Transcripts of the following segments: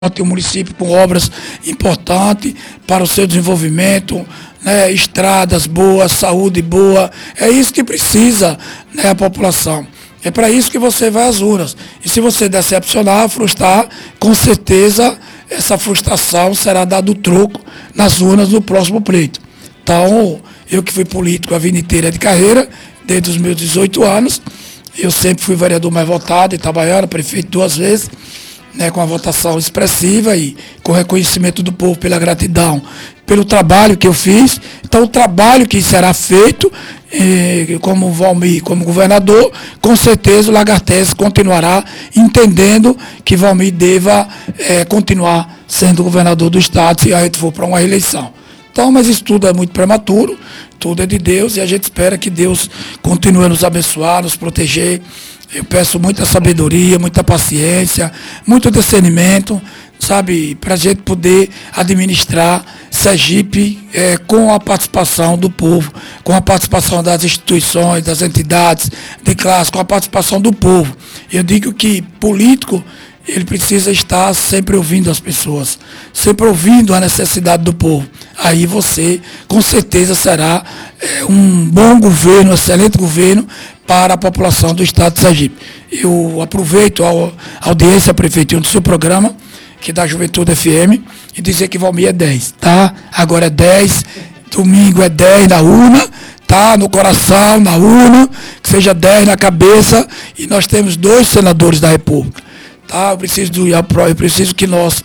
o município com obras importantes para o seu desenvolvimento, né, estradas boas, saúde boa. É isso que precisa, né, a população. É para isso que você vai às urnas. E se você decepcionar, frustrar, com certeza essa frustração será dado troco nas urnas no próximo pleito. Então, eu que fui político a vida inteira de carreira, desde os meus 18 anos, eu sempre fui vereador mais votado em Itabaiana, prefeito 2 vezes, né, com a votação expressiva e com reconhecimento do povo pela gratidão, pelo trabalho que eu fiz. Então, o trabalho que será feito como Valmir, como governador, com certeza o Lagartese continuará entendendo que Valmir deva continuar sendo governador do estado se a gente for para uma reeleição. Então, mas isso tudo é muito prematuro, tudo é de Deus e a gente espera que Deus continue a nos abençoar, nos proteger. Eu peço muita sabedoria, muita paciência, muito discernimento, sabe, para a gente poder administrar Sergipe com a participação do povo, com a participação das instituições, das entidades de classe, com a participação do povo. Eu digo que político, ele precisa estar sempre ouvindo as pessoas, sempre ouvindo a necessidade do povo. Aí você, com certeza, será um bom governo, um excelente governo para a população do estado de Sergipe. Eu aproveito a audiência, prefeitura, do seu programa, que é da Juventude FM, e dizer que Valmir é 10, tá? Agora é 10, domingo é 10 na urna, tá? No coração, na urna, que seja 10 na cabeça, e nós temos 2 senadores da República. Tá, eu preciso que nós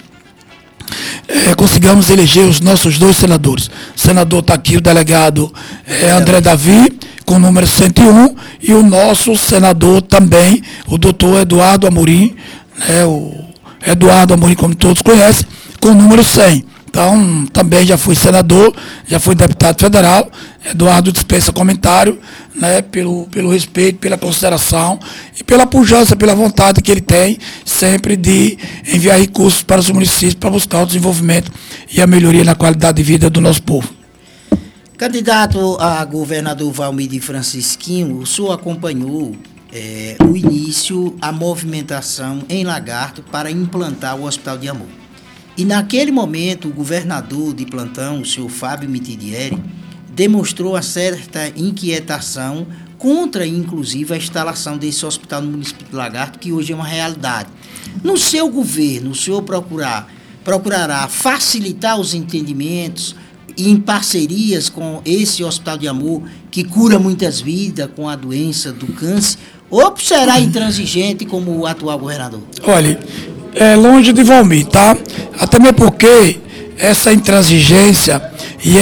consigamos eleger os nossos 2 senadores. O senador está aqui, o delegado André Davi, com o número 101, e o nosso senador também, o doutor Eduardo Amorim, o Eduardo Amorim, como todos conhecem, com o número 100. Então, também já fui senador, já fui deputado federal. Eduardo dispensa comentário, né, pelo respeito, pela consideração e pela pujança, pela vontade que ele tem sempre de enviar recursos para os municípios para buscar o desenvolvimento e a melhoria na qualidade de vida do nosso povo. Candidato a governador Valmir de Francisquinho, o senhor acompanhou o início, a movimentação em Lagarto para implantar o Hospital de Amor. E naquele momento, o governador de plantão, o senhor Fábio Mitidieri, demonstrou uma certa inquietação contra, inclusive, a instalação desse hospital no município de Lagarto, que hoje é uma realidade. No seu governo, o senhor procurará facilitar os entendimentos e em parcerias com esse Hospital de Amor, que cura muitas vidas com a doença do câncer, ou será intransigente como o atual governador? Olha, é longe de Valmir, tá? Até mesmo porque essa intransigência e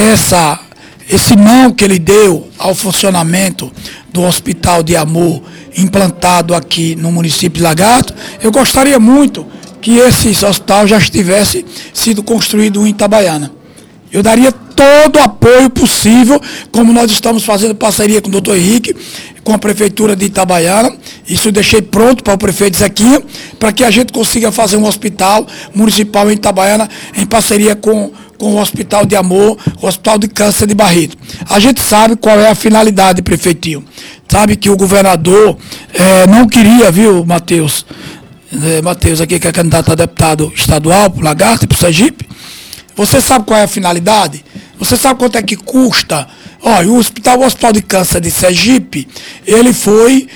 esse não que ele deu ao funcionamento do Hospital de Amor implantado aqui no município de Lagarto, eu gostaria muito que esse hospital já tivesse sido construído em Itabaiana. Eu daria todo o apoio possível, como nós estamos fazendo parceria com o doutor Henrique, com a prefeitura de Itabaiana. Isso eu deixei pronto para o prefeito Zequinha, para que a gente consiga fazer um hospital municipal em Itabaiana, em parceria com o Hospital de Amor, o Hospital de Câncer de Barreto. A gente sabe qual é a finalidade, prefeitinho. Sabe que o governador não queria, viu, Matheus? Matheus aqui, que é candidato a deputado estadual, para o Lagarto e para o Sergipe. Você sabe qual é a finalidade? Você sabe quanto é que custa? Olha, o Hospital de Câncer de Sergipe, ele foi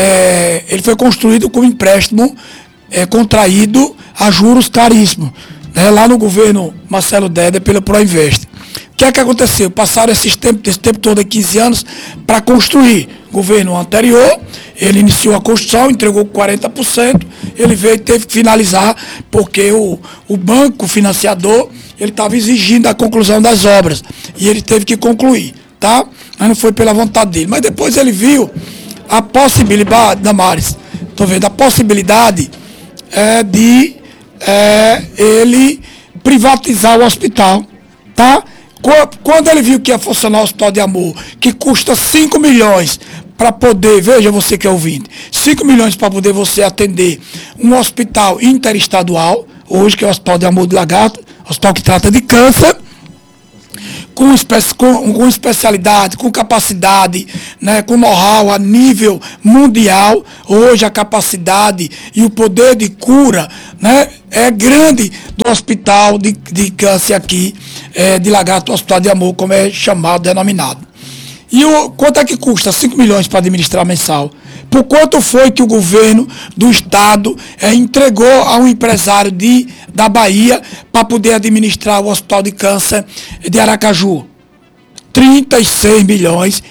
construído com empréstimo contraído a juros caríssimos, né, lá no governo Marcelo Déder pelo Proinvest. O que é que aconteceu? Passaram esse tempo todo, 15 anos, para construir. O governo anterior, ele iniciou a construção, entregou 40%, ele veio e teve que finalizar, porque o banco financiador, ele estava exigindo a conclusão das obras, e ele teve que concluir, tá? Mas não foi pela vontade dele. Mas depois ele viu a possibilidade, Damares, estou vendo, a possibilidade de ele privatizar o hospital, tá? Quando ele viu que ia funcionar o Hospital de Amor, que custa 5 milhões para poder, veja você que é ouvinte, 5 milhões para poder você atender um hospital interestadual, hoje que é o Hospital de Amor de Lagarto, hospital que trata de câncer, com especialidade, com capacidade, né, com know-how a nível mundial. Hoje a capacidade e o poder de cura, né, é grande do hospital de câncer aqui, de Lagarto, Hospital de Amor, como é chamado, denominado. E quanto é que custa? 5 milhões para administrar mensal. Por quanto foi que o governo do estado entregou a um empresário da Bahia para poder administrar o Hospital de Câncer de Aracaju? 36 milhões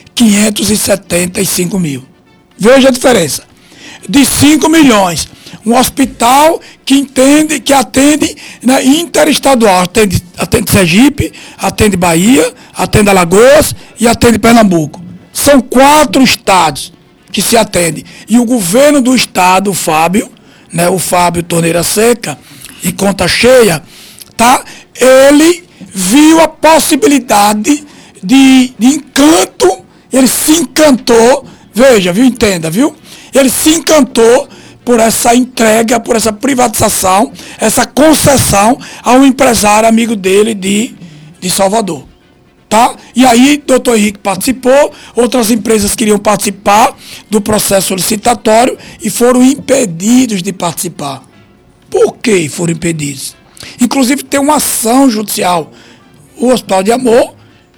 575 mil. Veja a diferença. De 5 milhões, um hospital que atende, né, interestadual, atende Sergipe, atende Bahia, atende Alagoas e atende Pernambuco. São 4 estados que se atendem. E o governo do estado, o Fábio Torneira Seca e Conta Cheia, tá? Ele viu a possibilidade de encanto, ele se encantou, veja, viu, entenda, viu? Ele se encantou por essa entrega, por essa privatização, essa concessão a um empresário amigo dele de Salvador. Tá? E aí, doutor Henrique participou, outras empresas queriam participar do processo licitatório e foram impedidos de participar. Por que foram impedidos? Inclusive, tem uma ação judicial. O Hospital de Amor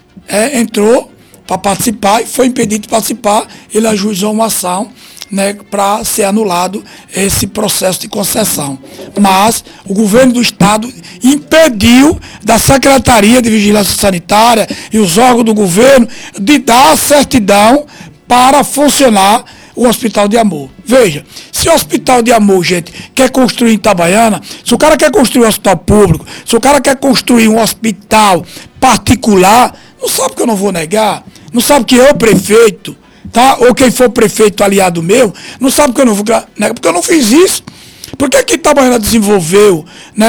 entrou para participar e foi impedido de participar. Ele ajuizou uma ação, né, para ser anulado esse processo de concessão. Mas o governo do estado impediu da Secretaria de Vigilância Sanitária e os órgãos do governo de dar a certidão para funcionar o Hospital de Amor. Veja, se o Hospital de Amor, gente, quer construir em Itabaiana, se o cara quer construir um hospital público, se o cara quer construir um hospital particular, não sabe que eu não vou negar, não sabe que eu, prefeito, tá? Ou quem for prefeito aliado meu, não sabe que eu não vou negar, porque eu não fiz isso. Por que Itabaiana desenvolveu, né,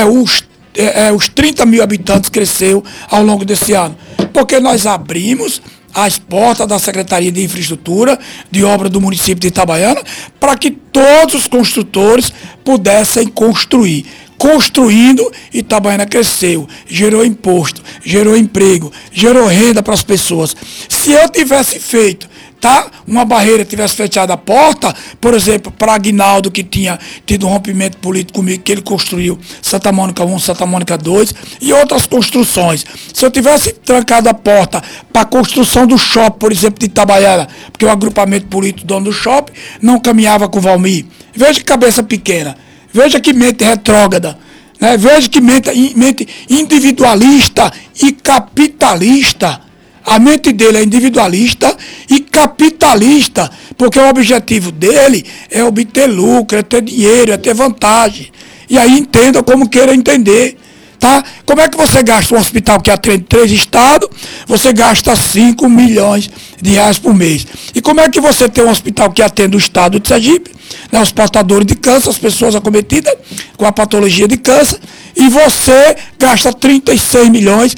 os 30 mil habitantes cresceu ao longo desse ano? Porque nós abrimos as portas da Secretaria de Infraestrutura, de obra do município de Itabaiana, para que todos os construtores pudessem construir. Construindo, Itabaiana cresceu, gerou imposto, gerou emprego, gerou renda para as pessoas. Se eu tivesse feito, tá, uma barreira, tivesse fechado a porta, por exemplo, para Aguinaldo, que tinha tido um rompimento político comigo, que ele construiu Santa Mônica 1, Santa Mônica 2 e outras construções. Se eu tivesse trancado a porta para a construção do shopping, por exemplo, de Itabaiana, porque o agrupamento político dono do shopping não caminhava com o Valmir. Veja que cabeça pequena. Veja que mente retrógrada, né? Veja que mente individualista e capitalista. A mente dele é individualista e capitalista, porque o objetivo dele é obter lucro, é ter dinheiro, é ter vantagem. E aí entenda como queira entender. Tá? Como é que você gasta um hospital que atende 3 estados, você gasta 5 milhões de reais por mês. E como é que você tem um hospital que atende o estado de Sergipe, né, os portadores de câncer, as pessoas acometidas com a patologia de câncer, e você gasta 36 milhões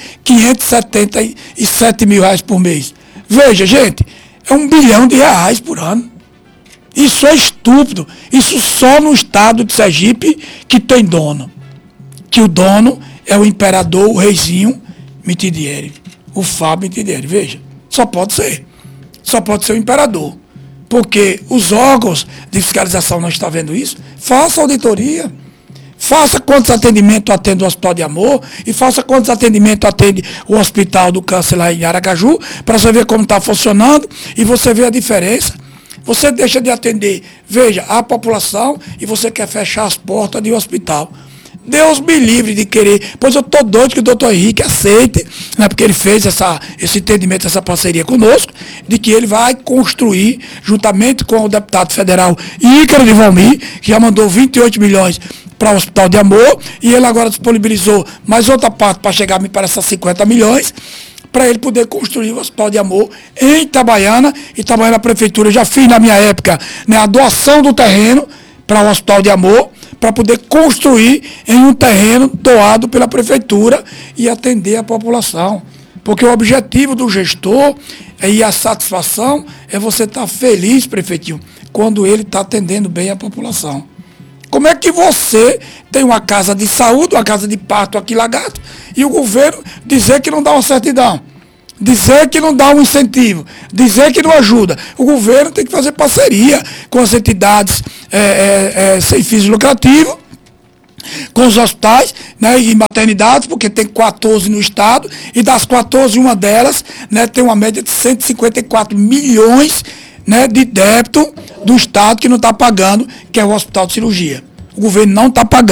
577 mil reais por mês. Veja, gente, é R$1 bilhão por ano. Isso é estúpido. Isso só no estado de Sergipe que tem dono. Que o dono é o imperador, o reizinho Mitidieri, o Fábio Mitidieri. Veja, só pode ser o imperador, porque os órgãos de fiscalização não estão vendo isso. Faça auditoria, faça quantos atendimentos atende o Hospital de Amor e faça quantos atendimentos atende o Hospital do Câncer lá em Aracaju, para você ver como está funcionando e você vê a diferença. Você deixa de atender, veja, a população e você quer fechar as portas de um hospital. Deus me livre de querer, pois eu estou doido que o doutor Henrique aceite, né, porque ele fez esse entendimento, essa parceria conosco, de que ele vai construir, juntamente com o deputado federal Ícaro de Valmir, que já mandou 28 milhões para o Hospital de Amor, e ele agora disponibilizou mais outra parte para chegar, me parece, a 50 milhões, para ele poder construir o Hospital de Amor em Itabaiana. Itabaiana, a prefeitura, já fiz na minha época, né, a doação do terreno para o Hospital de Amor, para poder construir em um terreno doado pela prefeitura e atender a população. Porque o objetivo do gestor e a satisfação é você estar feliz, prefeitinho, quando ele está atendendo bem a população. Como é que você tem uma casa de saúde, uma casa de parto aqui em Lagarto, e o governo dizer que não dá uma certidão? dizer que não dá um incentivo, dizer que não ajuda. O governo tem que fazer parceria com as entidades sem fins lucrativos, com os hospitais, né, e maternidades, porque tem 14 no estado, e das 14, uma delas, né, tem uma média de 154 milhões, né, de débito do estado que não está pagando, que é o hospital de cirurgia. O governo não está pagando.